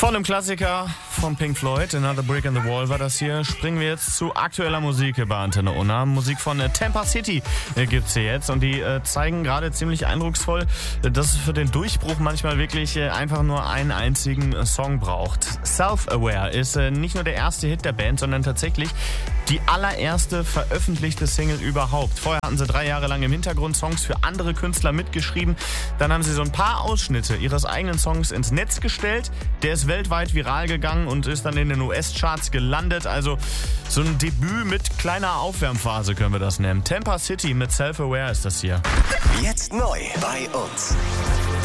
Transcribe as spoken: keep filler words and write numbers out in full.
Von dem Klassiker von Pink Floyd, Another Brick in the Wall war das hier. Springen wir jetzt zu aktueller Musik bei Antenne Unna. Musik von äh, Tampa City äh, gibt's hier jetzt und die äh, zeigen gerade ziemlich eindrucksvoll, äh, dass es für den Durchbruch manchmal wirklich äh, einfach nur einen einzigen äh, Song braucht. Self-Aware ist äh, nicht nur der erste Hit der Band, sondern tatsächlich die allererste veröffentlichte Single überhaupt. Vorher hatten sie drei Jahre lang im Hintergrund Songs für andere Künstler mitgeschrieben. Dann haben sie so ein paar Ausschnitte ihres eigenen Songs ins Netz gestellt. Der ist weltweit viral gegangen und ist dann in den U S-Charts gelandet. Also so ein Debüt mit kleiner Aufwärmphase können wir das nennen. Tampa City mit Self-Aware ist das hier. Jetzt neu bei uns.